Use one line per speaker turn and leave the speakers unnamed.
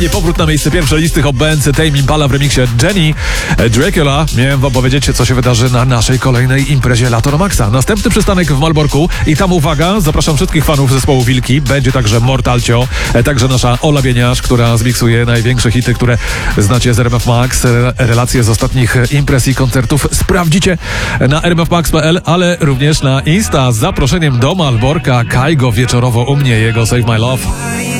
Powrót na miejsce pierwsze listy Hot Bands, Tame Impala w remiksie Jenny Dracula. Miałem wam powiedzieć, co się wydarzy na naszej kolejnej imprezie Lato na Maxa. Następny przystanek w Malborku i tam uwaga, zapraszam wszystkich fanów zespołu Wilki. Będzie także Mortalcio, także nasza Ola Bieniasz, która zmiksuje największe hity, które znacie z RMF Max. Relacje z ostatnich imprez i koncertów sprawdzicie na rmfmax.pl, ale również na Insta z zaproszeniem do Malborka. Kajgo wieczorowo u mnie, jego Save My Love.